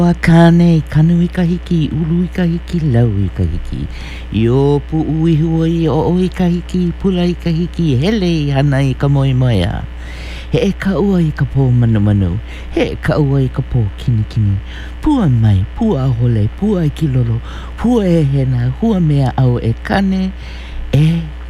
Kane, kanu i ka hiki, ulu i ka hiki, lau i ka hiki. I o pu ui hua i o i ka hiki, pula i ka hiki, hele i hana i ka moi moia. He e ka ua i ka pō manu manu, he e ka ua i ka pō kini kini. Pua mai, pua hole, pua i kilolo, pua e hena, hua mea au e kane, e